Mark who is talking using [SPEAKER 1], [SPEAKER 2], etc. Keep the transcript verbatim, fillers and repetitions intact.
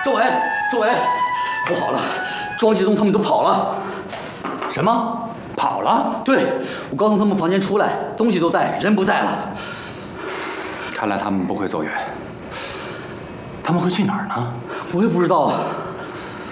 [SPEAKER 1] 周伟，周伟，不好了，庄继宗他们都跑了。
[SPEAKER 2] 什么？跑了？
[SPEAKER 1] 对，我刚从他们房间出来，东西都带，人不在了。
[SPEAKER 2] 看来他们不会走远。他们会去哪儿呢？
[SPEAKER 1] 我也不知道啊。